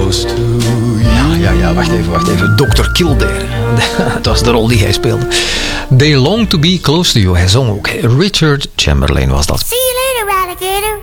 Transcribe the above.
close to you. Ja, wacht even. Dr. Kildare. Dat was de rol die hij speelde. They long to be close to you. Hij zong ook. Richard Chamberlain was dat. See you later, alligator.